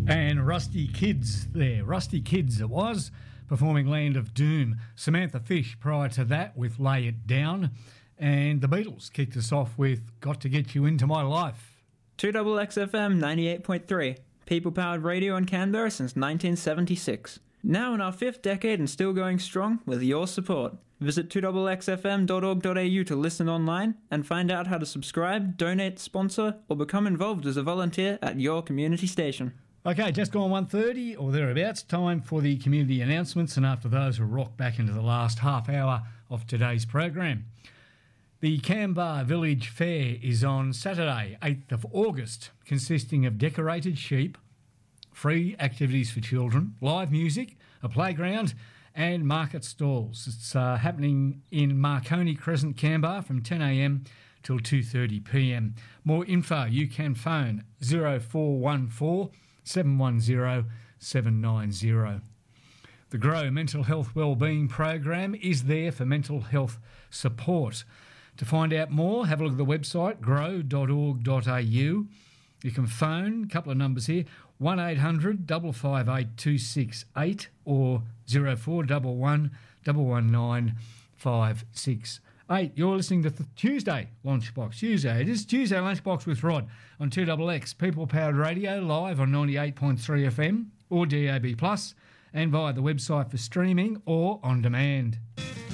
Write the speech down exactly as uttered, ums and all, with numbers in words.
And Rusty Kids there. Rusty Kids it was, performing Land of Doom. Samantha Fish prior to that with Lay It Down. And the Beatles kicked us off with Got to Get You Into My Life. two X X F M ninety-eight point three. People-powered radio in Canberra since nineteen seventy-six. Now in our fifth decade and still going strong with your support. Visit two X X F M dot org dot a u to listen online and find out how to subscribe, donate, sponsor, or become involved as a volunteer at your community station. Okay, just gone one thirty or thereabouts. Time for the community announcements, and after those we'll rock back into the last half hour of today's program. The Canberra Village Fair is on Saturday, eighth of August, consisting of decorated sheep, free activities for children, live music, a playground and market stalls. It's uh, happening in Marconi Crescent, Canberra from ten a m till two thirty p m. More info you can phone zero four one four seven one zero seven nine zero. The GROW Mental Health Wellbeing Program is there for mental health support. To find out more, have a look at the website grow dot org dot a u. You can phone, a couple of numbers here, one eight hundred five five eight two six eight or zero four one one one one nine five six eight. You're listening to the Tuesday Lunchbox. Tuesday. It is Tuesday Lunchbox with Rod on two X X, People-Powered Radio, live on ninety-eight point three F M or D A B plus, and via the website for streaming or on demand.